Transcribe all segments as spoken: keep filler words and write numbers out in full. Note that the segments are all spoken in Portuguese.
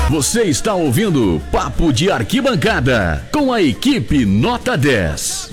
Você está ouvindo Papo de Arquibancada com a equipe Nota dez.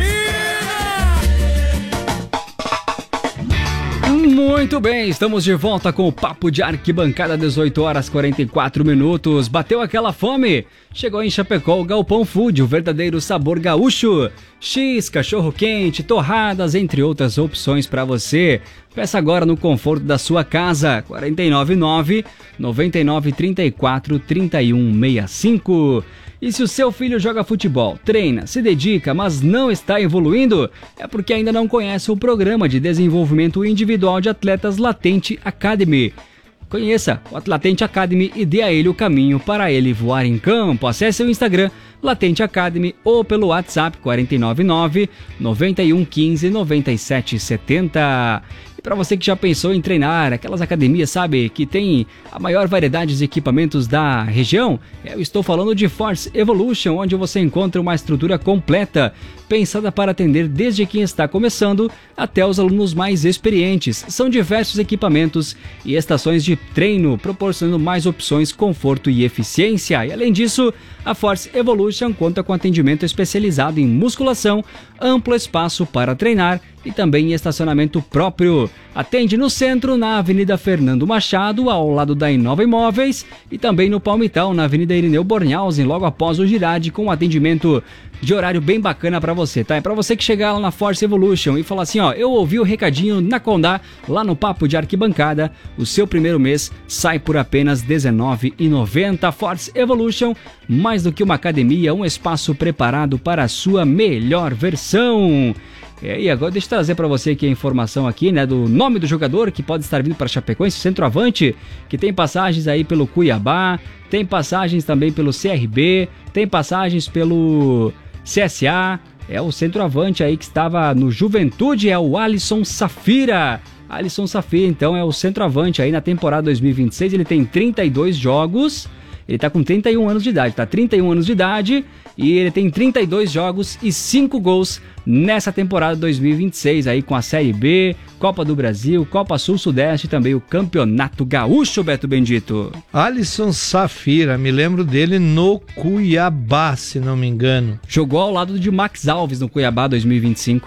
Muito bem, estamos de volta com o Papo de Arquibancada, dezoito horas e quarenta e quatro minutos. Bateu aquela fome? Chegou em Chapecó o Galpão Food, o verdadeiro sabor gaúcho. X, cachorro-quente, torradas, entre outras opções para você. Peça agora no conforto da sua casa. quatro nove nove, nove nove três quatro, três um seis cinco. E se o seu filho joga futebol, treina, se dedica, mas não está evoluindo, é porque ainda não conhece o programa de desenvolvimento individual de atletas Latente Academy. Conheça o Latente Academy e dê a ele o caminho para ele voar em campo. Acesse o Instagram Latente Academy ou pelo WhatsApp quatro nove nove, nove um um cinco, nove sete sete zero. E para você que já pensou em treinar, aquelas academias, sabe, que tem a maior variedade de equipamentos da região, eu estou falando de Force Evolution, onde você encontra uma estrutura completa, pensada para atender desde quem está começando até os alunos mais experientes. São diversos equipamentos e estações de treino, proporcionando mais opções, conforto e eficiência. E além disso, a Force Evolution conta com atendimento especializado em musculação, amplo espaço para treinar e também em estacionamento próprio. Atende no centro, na Avenida Fernando Machado, ao lado da Inova Imóveis, e também no Palmital, na Avenida Irineu Bornhausen, logo após o Girardi, com um atendimento de horário bem bacana para você, tá? É para você que chegar lá na Force Evolution e falar assim, ó, eu ouvi o recadinho na Condá, lá no Papo de Arquibancada, o seu primeiro mês sai por apenas dezenove reais e noventa centavos. Force Evolution, mais do que uma academia, um espaço preparado para a sua melhor versão. É, e agora deixa eu trazer para você aqui a informação aqui, né, do nome do jogador que pode estar vindo para Chapecoense, centroavante, que tem passagens aí pelo Cuiabá, tem passagens também pelo C R B, tem passagens pelo C S A, é o centroavante aí que estava no Juventude, é o Alisson Safira. Alisson Safira, então, é o centroavante aí na temporada dois mil e vinte e seis, ele tem trinta e dois jogos, ele tá com trinta e um anos de idade, tá? trinta e um anos de idade e ele tem trinta e dois jogos e cinco gols nessa temporada dois mil e vinte e seis aí com a Série B, Copa do Brasil, Copa Sul-Sudeste e também o Campeonato Gaúcho, Beto Bendito. Alisson Safira, me lembro dele no Cuiabá, se não me engano. Jogou ao lado de Max Alves no Cuiabá dois mil e vinte e cinco.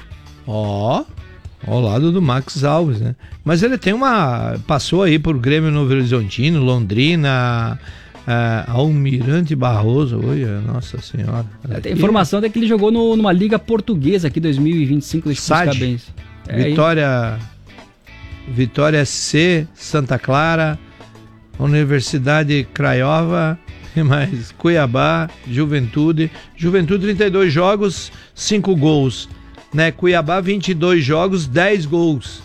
Ó, oh, ao lado do Max Alves, né? Mas ele tem uma... passou aí por Grêmio Novo Horizontino, Londrina... Uh, Almirante Barroso, oi, nossa senhora. Tem informação de que ele jogou no, numa liga portuguesa aqui dois mil e vinte e cinco, deixa eu buscar bem. É, Vitória, Vitória S C, Santa Clara, Universidade Craiova, mais Cuiabá, Juventude, Juventude trinta e dois jogos, cinco gols, né? Cuiabá vinte e dois jogos, dez gols.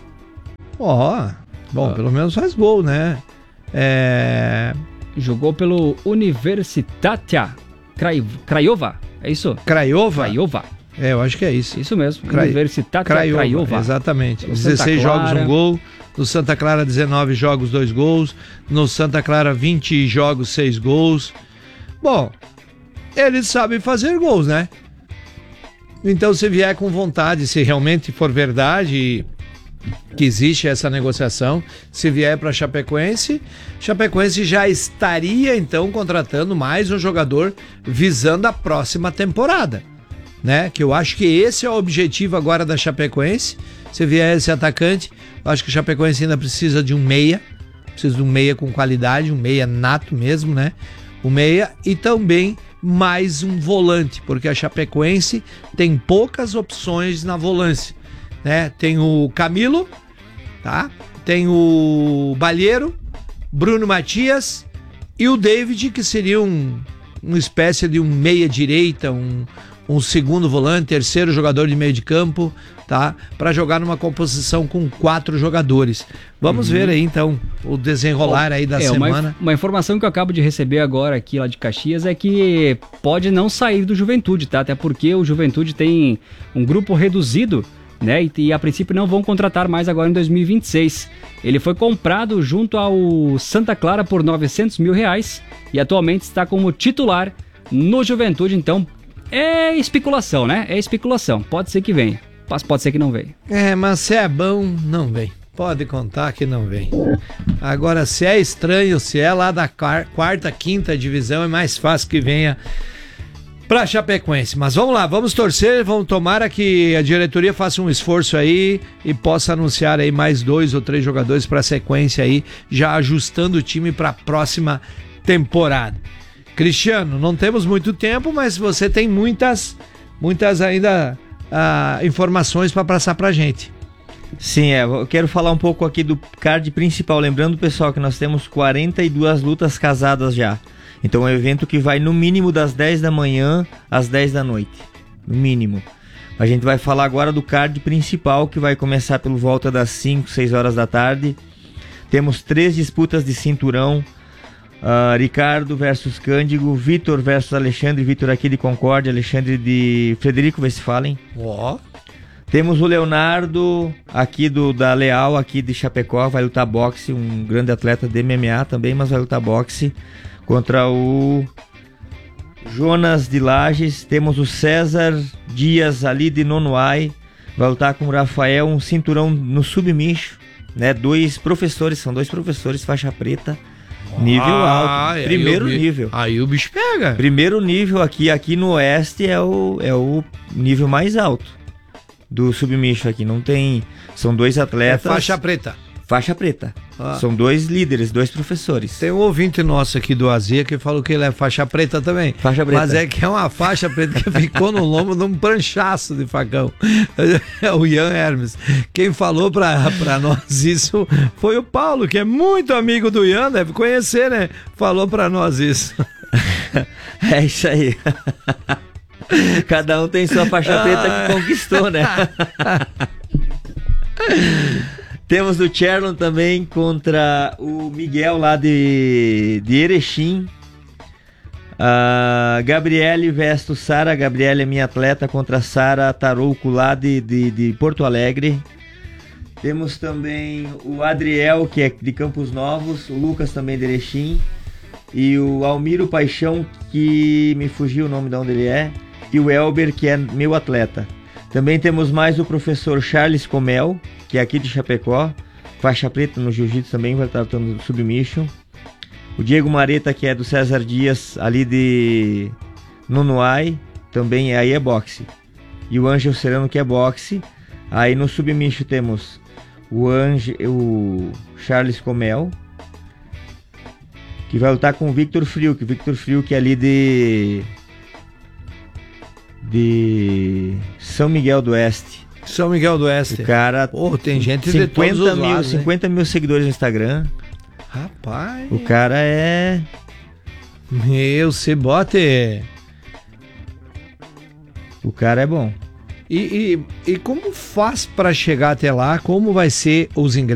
Ó, oh, bom, oh. pelo menos faz gol, né? É... Jogou pelo Universitatea Craiova, é isso? Craiova? Craiova. É, eu acho que é isso. Isso mesmo, Crai... Universitatea Craiova, Craiova. Exatamente. No dezesseis jogos, um gol. No Santa Clara, dezenove jogos, dois gols. No Santa Clara, vinte jogos, seis gols. Bom, eles sabem fazer gols, né? Então, se vier com vontade, se realmente for verdade... que existe essa negociação, se vier para Chapecoense, Chapecoense já estaria então contratando mais um jogador visando a próxima temporada, né? Que eu acho que esse é o objetivo agora da Chapecoense. Se vier esse atacante, eu acho que o Chapecoense ainda precisa de um meia, precisa de um meia com qualidade, um meia nato mesmo, né? O meia e também mais um volante, porque a Chapecoense tem poucas opções na volância. Né? Tem o Camilo, tá? Tem o Balheiro, Bruno Matias e o David, que seria um, uma espécie de um meia-direita, um, um segundo volante, terceiro jogador de meio de campo, tá? Para jogar numa composição com quatro jogadores. Vamos uhum. ver aí então o desenrolar aí da é, semana. Uma, uma informação que eu acabo de receber agora aqui lá de Caxias é que pode não sair do Juventude, tá? Até porque o Juventude tem um grupo reduzido, né? E, e a princípio não vão contratar mais agora em dois mil e vinte e seis. Ele foi comprado junto ao Santa Clara por novecentos mil reais e atualmente está como titular no Juventude. Então é especulação, né? É especulação. Pode ser que venha, mas pode ser que não venha. É, mas se é bom, não vem. Pode contar que não vem. Agora, se é estranho, se é lá da quarta, quinta divisão, é mais fácil que venha pra Chapecoense. Mas vamos lá, vamos torcer, vamos tomara que a diretoria faça um esforço aí e possa anunciar aí mais dois ou três jogadores pra sequência aí, já ajustando o time pra próxima temporada. Cristiano, não temos muito tempo, mas você tem muitas, muitas ainda uh, informações para passar pra gente. Sim, é, eu quero falar um pouco aqui do card principal, lembrando, pessoal, que nós temos quarenta e duas lutas casadas já. Então é um evento que vai no mínimo das dez da manhã às dez da noite, no mínimo. A gente vai falar agora do card principal, que vai começar pelo volta das cinco, seis horas da tarde. Temos três disputas de cinturão, uh, Ricardo versus Cândido, Vitor versus Alexandre, Vitor aqui de Concórdia, Alexandre de Frederico Westphalen. Ó. Oh. Temos o Leonardo aqui do, da Leal, aqui de Chapecó, vai lutar boxe, um grande atleta de M M A também, mas vai lutar boxe contra o Jonas de Lages. Temos o César Dias ali de Nonoai, vai lutar com o Rafael, um cinturão no submicho, né? Dois professores, são dois professores, faixa preta, nível ah, alto, primeiro aí nível. Aí o bicho pega. Primeiro nível aqui, aqui no Oeste é o, é o nível mais alto do submicho aqui, não tem, são dois atletas. É faixa preta. Faixa preta. Ah. São dois líderes, dois professores. Tem um ouvinte nosso aqui do Azia que falou que ele é faixa preta também. Faixa preta. Mas é que é uma faixa preta que ficou no lombo de um pranchaço de facão. É o Ian Hermes. Quem falou pra, pra nós isso foi o Paulo, que é muito amigo do Ian, deve conhecer, né? Falou pra nós isso. É isso aí. Cada um tem sua faixa preta que conquistou, né? Temos o Cherlon também contra o Miguel lá de, de Erechim. Uh, Gabriele versus Sara. Gabriele é minha atleta contra Sara Tarouco lá de, de, de Porto Alegre. Temos também o Adriel, que é de Campos Novos. O Lucas também de Erechim. E o Almiro Paixão, que me fugiu o nome de onde ele é. E o Elber, que é meu atleta. Também temos mais o professor Charles Comel, que é aqui de Chapecó, faixa preta no jiu-jitsu também, vai estar lutando no submission. O Diego Mareta, que é do César Dias, ali de Nonoai, também aí é boxe. E o Ângelo Serrano, que é boxe. Aí no submission temos o, Ange, o Charles Comel, que vai lutar com o Victor Frio, que o Victor Frio, que é ali de... de São Miguel do Oeste. São Miguel do Oeste. O cara... Pô, tem gente de todos os mil, lados, cinquenta mil seguidores no Instagram. Rapaz... O cara é... Meu, se bote... O cara é bom. E, e, e como faz para chegar até lá? Como vai ser os ingressos?